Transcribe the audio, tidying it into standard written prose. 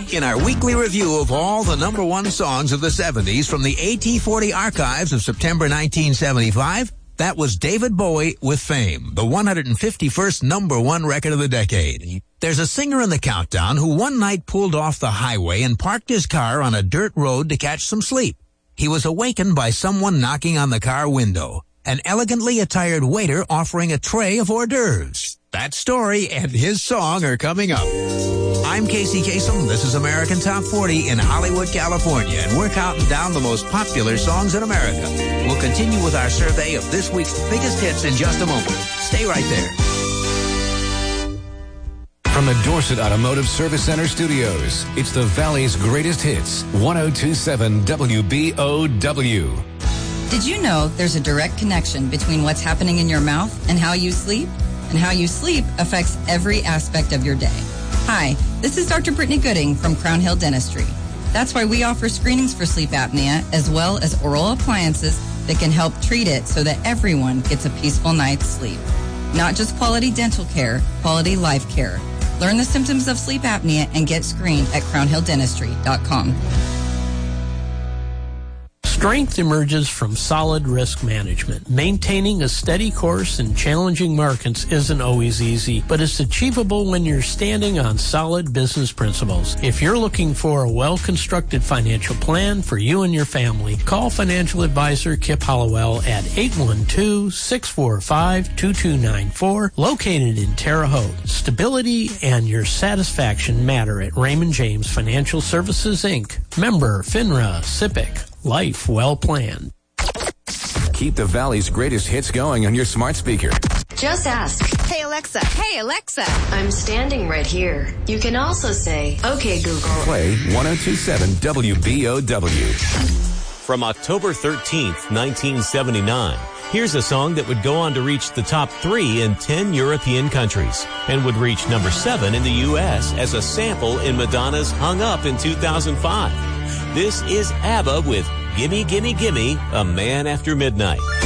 In our weekly review of all the number one songs of the 70s from the AT40 archives of September 1975, that was David Bowie with Fame, the 151st number one record of the decade. There's a singer in the countdown who one night pulled off the highway and parked his car on a dirt road to catch some sleep. He was awakened by someone knocking on the car window, an elegantly attired waiter offering a tray of hors d'oeuvres. That story and his song are coming up. I'm Casey Kasem. This is American Top 40 in Hollywood, California, and we're counting down the most popular songs in America. We'll continue with our survey of this week's biggest hits in just a moment. Stay right there. From the Dorset Automotive Service Center studios, it's the Valley's greatest hits, 102.7 WBOW. Did you know there's a direct connection between what's happening in your mouth and how you sleep? And how you sleep affects every aspect of your day. Hi, this is Dr. Brittany Gooding from Crown Hill Dentistry. That's why we offer screenings for sleep apnea as well as oral appliances that can help treat it so that everyone gets a peaceful night's sleep. Not just quality dental care, quality life care. Learn the symptoms of sleep apnea and get screened at crownhilldentistry.com. Strength emerges from solid risk management. Maintaining a steady course in challenging markets isn't always easy, but it's achievable when you're standing on solid business principles. If you're looking for a well-constructed financial plan for you and your family, call financial advisor Kip Hollowell at 812-645-2294, located in Terre Haute. Stability and your satisfaction matter at Raymond James Financial Services, Inc. Member FINRA SIPC. Life well planned. Keep the Valley's greatest hits going on your smart speaker. Just ask, Hey Alexa, hey Alexa. I'm standing right here. You can also say, okay Google. Play 102.7 WBOW. From October 13th, 1979, here's a song that would go on to reach the top 3 in 10 European countries and would reach number 7 in the U.S. as a sample in Madonna's Hung Up in 2005. This is ABBA with Gimme, Gimme, Gimme, A Man After Midnight.